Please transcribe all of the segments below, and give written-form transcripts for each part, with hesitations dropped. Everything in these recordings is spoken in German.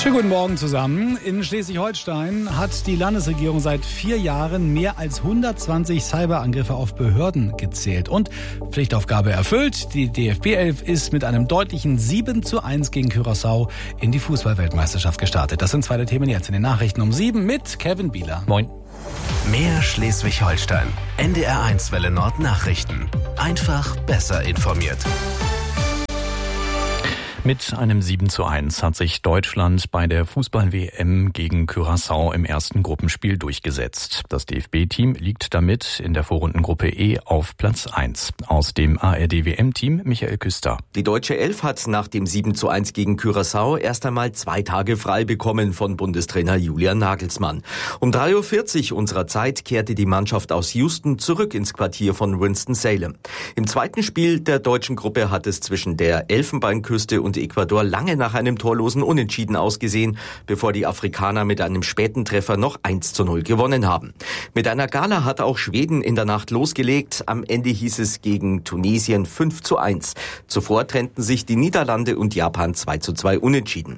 Schönen guten Morgen zusammen. In Schleswig-Holstein hat die Landesregierung seit 4 Jahren mehr als 120 Cyberangriffe auf Behörden gezählt und Pflichtaufgabe erfüllt. Die DFB 11 ist mit einem deutlichen 7:1 gegen Curaçao in die Fußball-Weltmeisterschaft gestartet. Das sind 2 der Themen jetzt in den Nachrichten um 7 mit Kevin Bieler. Moin. Mehr Schleswig-Holstein. NDR1 Welle Nord Nachrichten. Einfach besser informiert. Mit einem 7:1 hat sich Deutschland bei der Fußball-WM gegen Curaçao im ersten Gruppenspiel durchgesetzt. Das DFB-Team liegt damit in der Vorrundengruppe E auf Platz 1. Aus dem ARD-WM-Team Michael Küster. Die deutsche Elf hat nach dem 7:1 gegen Curaçao erst einmal 2 Tage frei bekommen von Bundestrainer Julian Nagelsmann. Um 3:40 Uhr unserer Zeit kehrte die Mannschaft aus Houston zurück ins Quartier von Winston-Salem. Im zweiten Spiel der deutschen Gruppe hat es zwischen der Elfenbeinküste und Ecuador lange nach einem torlosen Unentschieden ausgesehen, bevor die Afrikaner mit einem späten Treffer noch 1:0 gewonnen haben. Mit einer Gala hat auch Schweden in der Nacht losgelegt. Am Ende hieß es gegen Tunesien 5:1. Zuvor trennten sich die Niederlande und Japan 2:2 unentschieden.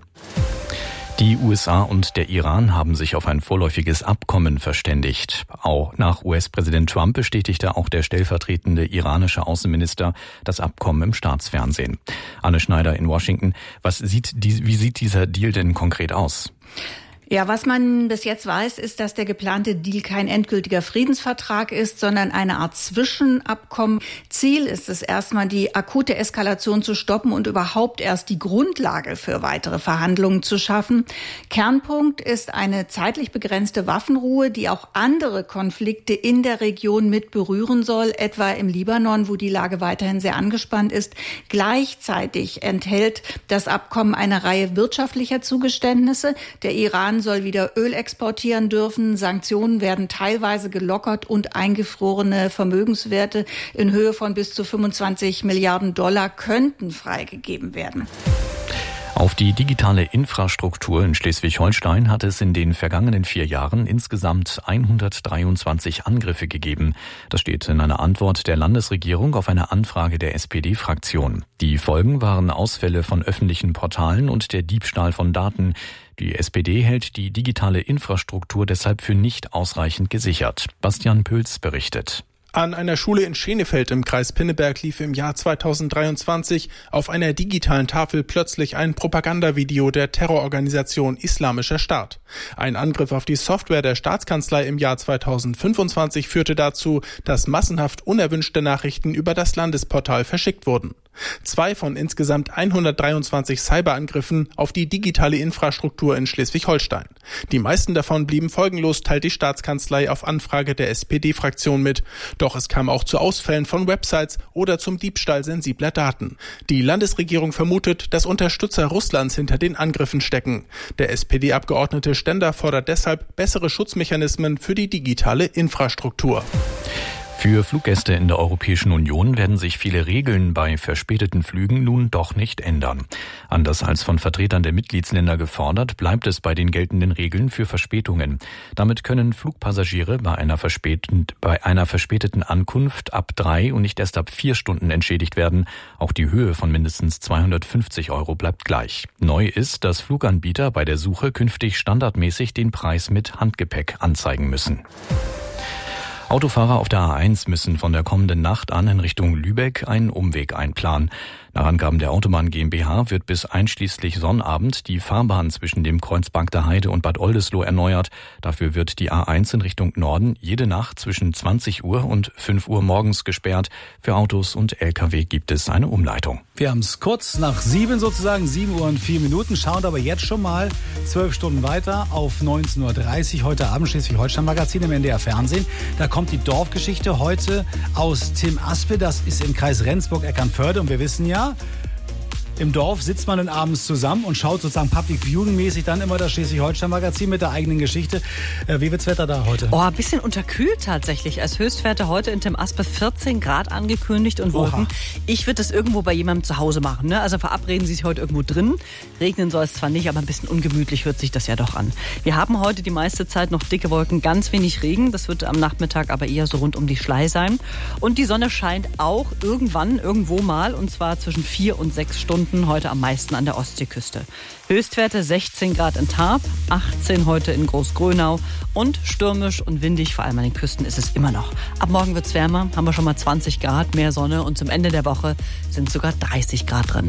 Die USA und der Iran haben sich auf ein vorläufiges Abkommen verständigt. Auch nach US-Präsident Trump bestätigte auch der stellvertretende iranische Außenminister das Abkommen im Staatsfernsehen. Anne Schneider in Washington. Wie sieht dieser Deal denn konkret aus? Ja, was man bis jetzt weiß, ist, dass der geplante Deal kein endgültiger Friedensvertrag ist, sondern eine Art Zwischenabkommen. Ziel ist es erstmal, die akute Eskalation zu stoppen und überhaupt erst die Grundlage für weitere Verhandlungen zu schaffen. Kernpunkt ist eine zeitlich begrenzte Waffenruhe, die auch andere Konflikte in der Region mit berühren soll, etwa im Libanon, wo die Lage weiterhin sehr angespannt ist. Gleichzeitig enthält das Abkommen eine Reihe wirtschaftlicher Zugeständnisse. Der Iran soll wieder Öl exportieren dürfen. Sanktionen werden teilweise gelockert und eingefrorene Vermögenswerte in Höhe von bis zu 25 Milliarden Dollar könnten freigegeben werden. Auf die digitale Infrastruktur in Schleswig-Holstein hat es in den vergangenen 4 Jahren insgesamt 123 Angriffe gegeben. Das steht in einer Antwort der Landesregierung auf eine Anfrage der SPD-Fraktion. Die Folgen waren Ausfälle von öffentlichen Portalen und der Diebstahl von Daten. Die SPD hält die digitale Infrastruktur deshalb für nicht ausreichend gesichert. Bastian Püls berichtet. An einer Schule in Schenefeld im Kreis Pinneberg lief im Jahr 2023 auf einer digitalen Tafel plötzlich ein Propagandavideo der Terrororganisation Islamischer Staat. Ein Angriff auf die Software der Staatskanzlei im Jahr 2025 führte dazu, dass massenhaft unerwünschte Nachrichten über das Landesportal verschickt wurden. 2 von insgesamt 123 Cyberangriffen auf die digitale Infrastruktur in Schleswig-Holstein. Die meisten davon blieben folgenlos, teilt die Staatskanzlei auf Anfrage der SPD-Fraktion mit. Doch es kam auch zu Ausfällen von Websites oder zum Diebstahl sensibler Daten. Die Landesregierung vermutet, dass Unterstützer Russlands hinter den Angriffen stecken. Der SPD-Abgeordnete Stender fordert deshalb bessere Schutzmechanismen für die digitale Infrastruktur. Für Fluggäste in der Europäischen Union werden sich viele Regeln bei verspäteten Flügen nun doch nicht ändern. Anders als von Vertretern der Mitgliedsländer gefordert, bleibt es bei den geltenden Regeln für Verspätungen. Damit können Flugpassagiere bei einer verspäteten Ankunft ab 3 und nicht erst ab 4 Stunden entschädigt werden. Auch die Höhe von mindestens 250 € bleibt gleich. Neu ist, dass Fluganbieter bei der Suche künftig standardmäßig den Preis mit Handgepäck anzeigen müssen. Autofahrer auf der A1 müssen von der kommenden Nacht an in Richtung Lübeck einen Umweg einplanen. Nach Angaben der Autobahn GmbH wird bis einschließlich Sonnabend die Fahrbahn zwischen dem Kreuz Bagda Heide und Bad Oldesloe erneuert. Dafür wird die A1 in Richtung Norden jede Nacht zwischen 20 Uhr und 5 Uhr morgens gesperrt. Für Autos und Lkw gibt es eine Umleitung. Wir haben es kurz nach 7 sozusagen, 7 Uhr und 4 Minuten, schauen aber jetzt schon mal 12 Stunden weiter auf 19:30 Uhr heute Abend Schleswig-Holstein-Magazin im NDR Fernsehen. Da kommt die Dorfgeschichte heute aus Tim Aspe, das ist im Kreis Rendsburg-Eckernförde und wir wissen ja, im Dorf sitzt man dann abends zusammen und schaut sozusagen Public Viewing-mäßig dann immer das Schleswig-Holstein-Magazin mit der eigenen Geschichte. Wie wird's Wetter da heute? Ein bisschen unterkühlt tatsächlich. Als Höchstwerte heute in Tim Aspe 14 Grad angekündigt und Wolken. Ich würde das irgendwo bei jemandem zu Hause machen. Ne? Also verabreden Sie sich heute irgendwo drin. Regnen soll es zwar nicht, aber ein bisschen ungemütlich hört sich das ja doch an. Wir haben heute die meiste Zeit noch dicke Wolken, ganz wenig Regen. Das wird am Nachmittag aber eher so rund um die Schlei sein. Und die Sonne scheint auch irgendwann, irgendwo mal, und zwar zwischen 4 und 6 Stunden Stunden heute am meisten an der Ostseeküste. Höchstwerte 16 Grad in Tarp, 18 heute in Großgrönau und stürmisch und windig, vor allem an den Küsten ist es immer noch. Ab morgen wird es wärmer, haben wir schon mal 20 Grad, mehr Sonne und zum Ende der Woche sind sogar 30 Grad drin.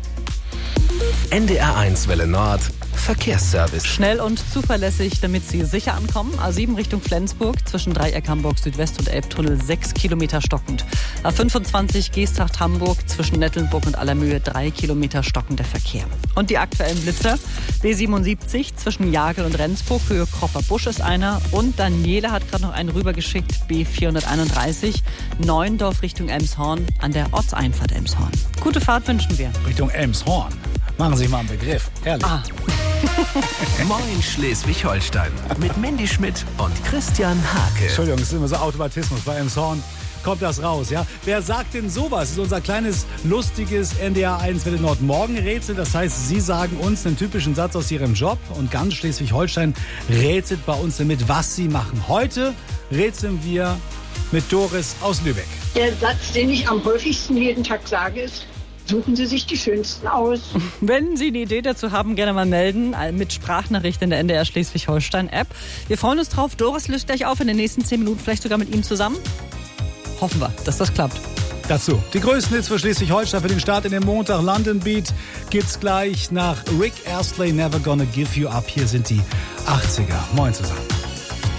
NDR1 Welle Nord, Verkehrsservice. Schnell und zuverlässig, damit Sie sicher ankommen. A7 Richtung Flensburg, zwischen Dreieck Hamburg Südwest und Elbtunnel 6 Kilometer stockend. A25 Geesthacht-Hamburg, zwischen Nettelnburg und Allermöhe 3 Kilometer stockender Verkehr. Und die aktuellen Blitzer. B77 zwischen Jagel und Rendsburg, Höhe Kropper-Busch ist einer. Und Daniela hat gerade noch einen rübergeschickt, B431, Neuendorf Richtung Elmshorn an der Ortseinfahrt Elmshorn. Gute Fahrt wünschen wir. Richtung Elmshorn. Machen Sie sich mal einen Begriff. Herrlich. Moin Schleswig-Holstein mit Mandy Schmidt und Christian Hake. Entschuldigung, es ist immer so Automatismus. Bei Elmshorn kommt das raus, ja? Wer sagt denn sowas? Das ist unser kleines, lustiges NDR1 Welle Nord Morgenrätsel. Das heißt, Sie sagen uns einen typischen Satz aus Ihrem Job und ganz Schleswig-Holstein rätselt bei uns damit, was Sie machen. Heute rätseln wir mit Doris aus Lübeck. Der Satz, den ich am häufigsten jeden Tag sage, ist: Suchen Sie sich die Schönsten aus. Wenn Sie eine Idee dazu haben, gerne mal melden mit Sprachnachricht in der NDR Schleswig-Holstein-App. Wir freuen uns drauf. Doris löst gleich auf in den nächsten 10 Minuten, vielleicht sogar mit Ihnen zusammen. Hoffen wir, dass das klappt. Dazu die größten Hits für Schleswig-Holstein für den Start in den Montag. London Beat gibt's gleich nach Rick Astley, Never Gonna Give You Up. Hier sind die 80er. Moin zusammen.